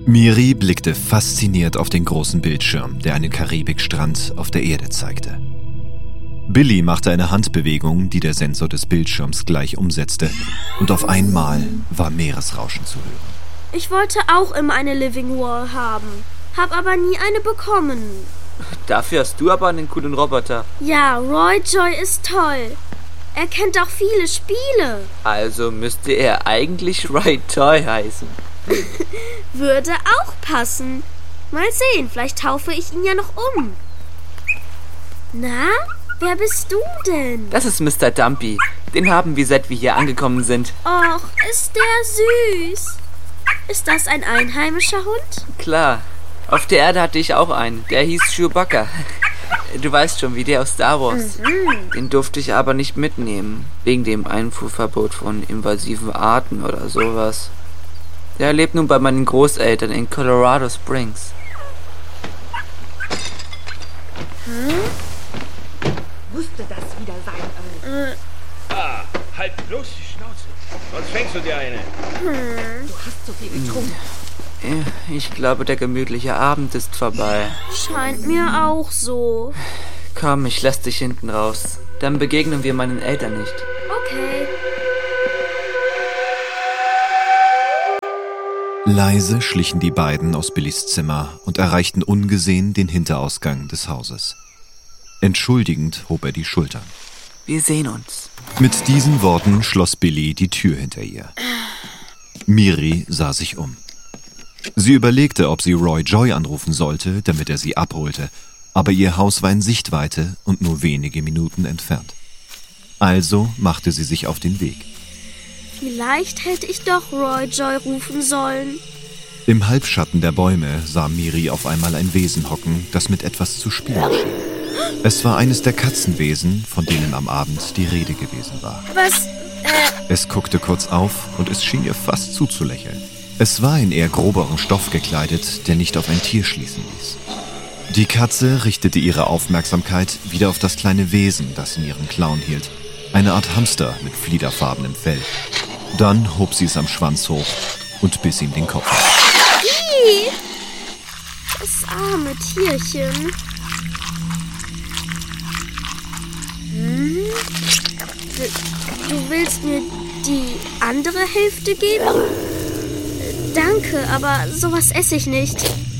Miri blickte fasziniert auf den großen Bildschirm, der einen Karibikstrand auf der Erde zeigte. Billy machte eine Handbewegung, die der Sensor des Bildschirms gleich umsetzte, und auf einmal war Meeresrauschen zu hören. Ich wollte auch immer eine Living Wall haben, hab aber nie eine bekommen. Dafür hast du aber einen coolen Roboter. Ja, Roy Joy ist toll. Er kennt auch viele Spiele. Also müsste er eigentlich Roy Toy heißen. Würde auch passen. Mal sehen, vielleicht taufe ich ihn ja noch um. Na, wer bist du denn? Das ist Mr. Dumpy. Den haben wir, seit wir hier angekommen sind. Och, ist der süß. Ist das ein einheimischer Hund? Klar. Auf der Erde hatte ich auch einen. Der hieß Chewbacca. Du weißt schon, wie der aus Star Wars. Den durfte ich aber nicht mitnehmen. Wegen dem Einfuhrverbot von invasiven Arten oder sowas. Der lebt nun bei meinen Großeltern in Colorado Springs. Musste das wieder sein, Halt bloß die Schnauze, sonst fängst du dir eine. Du hast so viel getrunken. Ich glaube, der gemütliche Abend ist vorbei. Scheint mir auch so. Komm, ich lass dich hinten raus. Dann begegnen wir meinen Eltern nicht. Okay. Leise schlichen die beiden aus Billys Zimmer und erreichten ungesehen den Hinterausgang des Hauses. Entschuldigend hob er die Schultern. Wir sehen uns. Mit diesen Worten schloss Billy die Tür hinter ihr. Miri sah sich um. Sie überlegte, ob sie Roy Joy anrufen sollte, damit er sie abholte, aber ihr Haus war in Sichtweite und nur wenige Minuten entfernt. Also machte sie sich auf den Weg. Vielleicht hätte ich doch Roy Joy rufen sollen. Im Halbschatten der Bäume sah Miri auf einmal ein Wesen hocken, das mit etwas zu spielen schien. Es war eines der Katzenwesen, von denen am Abend die Rede gewesen war. Was? Es guckte kurz auf und es schien ihr fast zuzulächeln. Es war in eher groberen Stoff gekleidet, der nicht auf ein Tier schließen ließ. Die Katze richtete ihre Aufmerksamkeit wieder auf das kleine Wesen, das in ihren Klauen hielt. Eine Art Hamster mit fliederfarbenem Fell. Dann hob sie es am Schwanz hoch und biss ihm den Kopf ab. Ih, das arme Tierchen. Du willst mir die andere Hälfte geben? Danke, aber sowas esse ich nicht.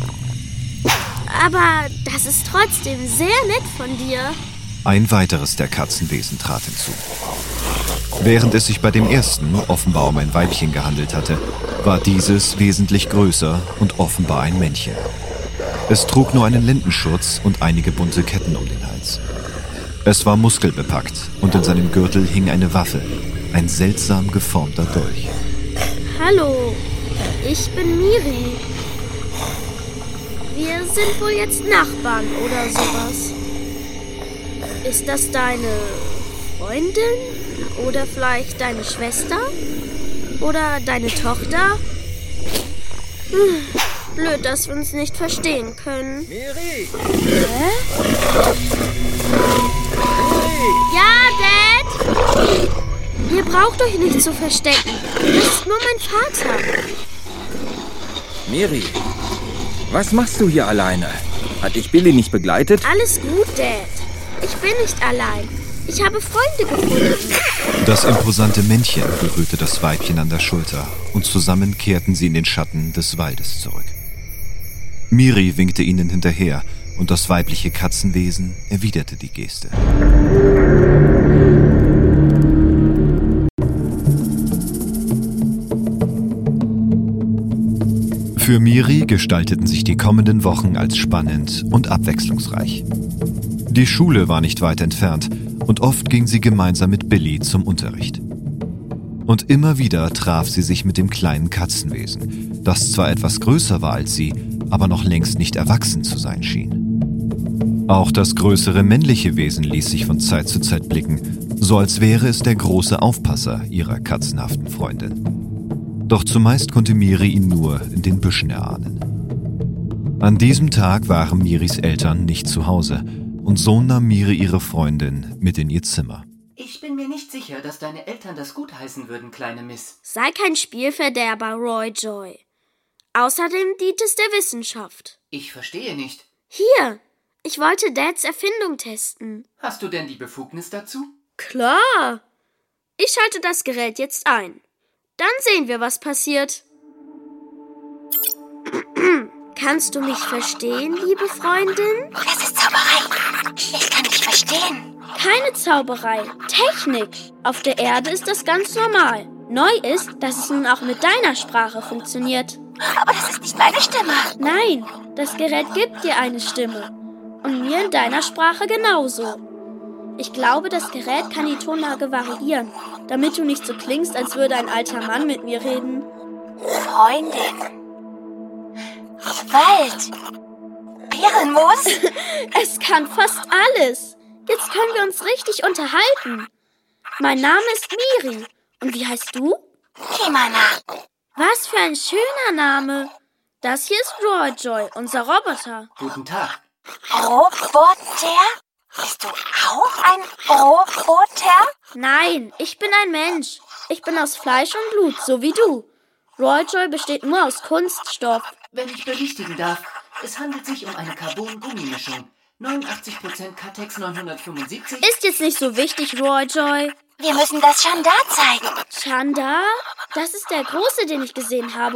Aber das ist trotzdem sehr nett von dir. Ein weiteres der Katzenwesen trat hinzu. Während es sich bei dem ersten offenbar um ein Weibchen gehandelt hatte, war dieses wesentlich größer und offenbar ein Männchen. Es trug nur einen Lendenschurz und einige bunte Ketten um den Hals. Es war muskelbepackt und in seinem Gürtel hing eine Waffe, ein seltsam geformter Dolch. Hallo, ich bin Miri. Wir sind wohl jetzt Nachbarn oder sowas. Ist das deine Freundin? Oder vielleicht deine Schwester? Oder deine Tochter? Blöd, dass wir uns nicht verstehen können. Miri! Hä? Ja, Dad? Ihr braucht euch nicht zu verstecken. Das ist nur mein Vater. Miri, was machst du hier alleine? Hat dich Billy nicht begleitet? Alles gut, Dad. Ich bin nicht allein. Ich habe Freunde gefunden. Das imposante Männchen berührte das Weibchen an der Schulter und zusammen kehrten sie in den Schatten des Waldes zurück. Miri winkte ihnen hinterher und das weibliche Katzenwesen erwiderte die Geste. Für Miri gestalteten sich die kommenden Wochen als spannend und abwechslungsreich. Die Schule war nicht weit entfernt und oft ging sie gemeinsam mit Billy zum Unterricht. Und immer wieder traf sie sich mit dem kleinen Katzenwesen, das zwar etwas größer war als sie, aber noch längst nicht erwachsen zu sein schien. Auch das größere männliche Wesen ließ sich von Zeit zu Zeit blicken, so als wäre es der große Aufpasser ihrer katzenhaften Freundin. Doch zumeist konnte Miri ihn nur in den Büschen erahnen. An diesem Tag waren Miris Eltern nicht zu Hause und so nahm Miri ihre Freundin mit in ihr Zimmer. Ich bin mir nicht sicher, dass deine Eltern das gutheißen würden, kleine Miss. Sei kein Spielverderber, Roy Joy. Außerdem dient es der Wissenschaft. Ich verstehe nicht. Hier, ich wollte Dads Erfindung testen. Hast du denn die Befugnis dazu? Klar. Ich schalte das Gerät jetzt ein. Dann sehen wir, was passiert. Kannst du mich verstehen, liebe Freundin? Das ist Zauberei. Ich kann dich verstehen. Keine Zauberei, Technik. Auf der Erde ist das ganz normal. Neu ist, dass es nun auch mit deiner Sprache funktioniert. Aber das ist nicht meine Stimme. Nein, das Gerät gibt dir eine Stimme. Und mir in deiner Sprache genauso. Ich glaube, das Gerät kann die Tonlage variieren, damit du nicht so klingst, als würde ein alter Mann mit mir reden. Freundin. Wald. Bärenmoos. Es kann fast alles. Jetzt können wir uns richtig unterhalten. Mein Name ist Miri. Und wie heißt du? Kimana. Was für ein schöner Name. Das hier ist Roy-Joy, unser Roboter. Guten Tag. Roboter? Bist du auch ein Roboter? Nein, ich bin ein Mensch. Ich bin aus Fleisch und Blut, so wie du. Roy-Joy besteht nur aus Kunststoff. Wenn ich berichtigen darf, es handelt sich um eine Carbon-Gummimischung. 89% Catex 975. Ist jetzt nicht so wichtig, Roy-Joy. Wir müssen das Chandar zeigen. Chandar? Das ist der Große, den ich gesehen habe.